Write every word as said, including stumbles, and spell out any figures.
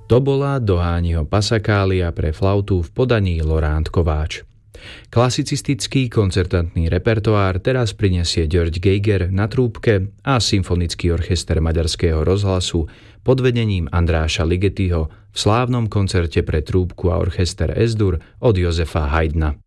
To bola Dohániho Pasakália pre flautu v podaní Laurent Kováč. Klasicistický koncertantný repertoár teraz prinesie György Geiger na trúbke a Symfonický orchester Maďarského rozhlasu pod vedením Andráša Ligetiho v slávnom koncerte pre trúbku a orchester Es-dur od Josefa Haydna.